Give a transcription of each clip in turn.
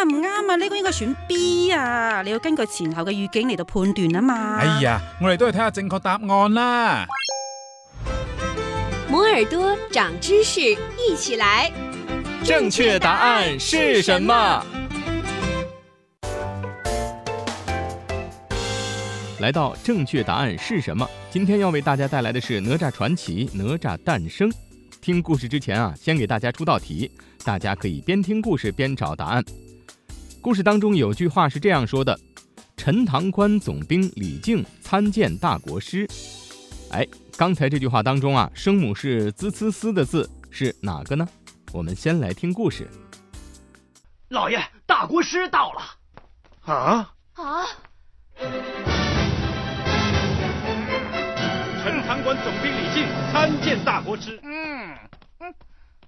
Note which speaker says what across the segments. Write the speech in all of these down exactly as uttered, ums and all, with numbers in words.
Speaker 1: 唔啱啊！呢個應該選 B 啊！你要根據前後嘅語境嚟到判斷啊嘛。
Speaker 2: 哎呀，我哋都係睇下正確答案啦。
Speaker 3: 摩耳朵長知識，一起來。
Speaker 4: 正確答案是什麼？來到正確答案是什麼？今天要為大家帶來的是《哪吒傳奇》哪吒誕生。聽故事之前啊，先給大家出道題，大家可以邊聽故事邊找答案。故事當中有句話是這樣說的：陳塘關總兵李靖參見大國師。哎，剛才這句話當中啊，聲母是滋呲絲的字是哪個呢？我們先來聽故事。
Speaker 5: 老爺，大國師到了。
Speaker 6: 啊
Speaker 7: 啊！
Speaker 6: 陳塘關總兵李靖參見大國師。
Speaker 5: 嗯嗯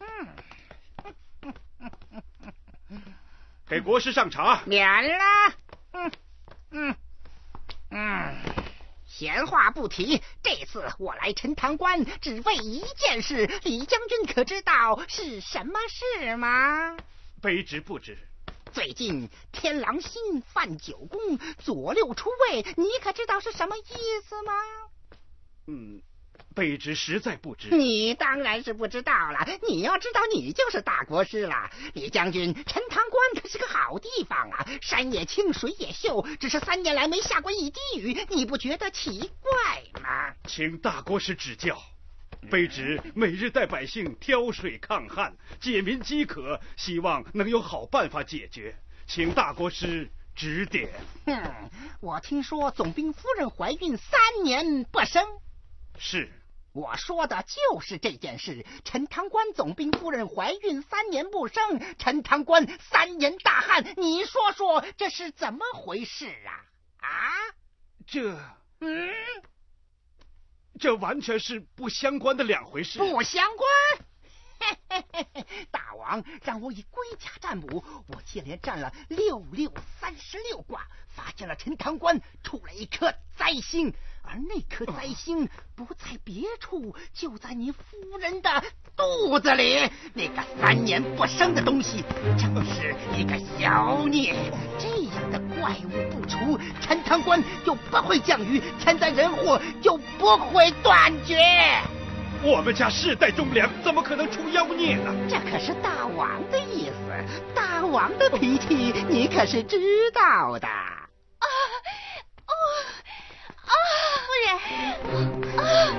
Speaker 6: 嗯，給國師上茶。
Speaker 5: 免了。嗯嗯嗯，閒話不提，這次我來陳塘關只為一件事，李將軍可知道是什麼事嗎？
Speaker 6: 卑職不知。
Speaker 5: 最近天狼星犯九宮，左六出位，你可知道是什麼意思嗎？
Speaker 6: 嗯，卑職實在不知。
Speaker 5: 你當然是不知道了，你要知道你就是大國師了。李將軍，陳塘關可是個好地方啊，山也青，水也秀，只是三年來沒下過一滴雨，你不覺得奇怪嗎？
Speaker 6: 請大國師指教。卑職每日帶百姓挑水抗旱，解民飢渴，希望能有好辦法解決，請大國師指點。
Speaker 5: 嗯，我聽說總兵夫人懷孕三年不生。
Speaker 6: 是，
Speaker 5: 我說的就是這件事。陳塘關總兵夫人懷孕三年不生，陳塘關三年大旱，你說說這是怎麼回事啊？啊？
Speaker 6: 這……
Speaker 5: 嗯，
Speaker 6: 這完全是不相關的兩回事。
Speaker 5: 不相關？嘿嘿嘿，大王讓我以龜甲占卜，我接連占了六六三十六卦，發現了陳塘關出了一顆災星，而那顆災星不在別處，就在你夫人的肚子裡。那個三年不生的東西，正是一個妖孽。這樣的怪物不除，陳塘關就不會降雨，天災人禍就不會斷絕。
Speaker 6: 我們家世代忠良，怎麼可能出妖孽呢？
Speaker 5: 這可是大王的意思，大王的脾氣你可是知道的。啊
Speaker 7: 哦啊！夫人啊！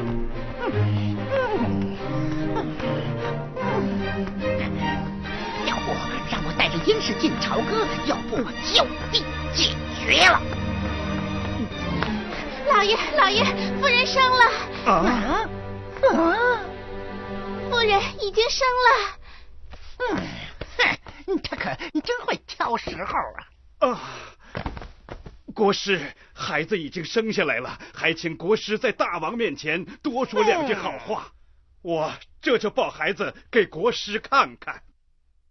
Speaker 5: 要不讓我帶着燕氏進朝歌，要不就地解決了。
Speaker 7: 老爺，老爺，夫人生了。
Speaker 5: 啊！啊！
Speaker 7: 夫人已經生了。
Speaker 5: 嗯，哼，他可真會挑時候啊！
Speaker 6: 啊，國師，孩子已經生下來了，還請國師在大王面前多說兩句好話。嗯、我這就抱孩子給國師看看。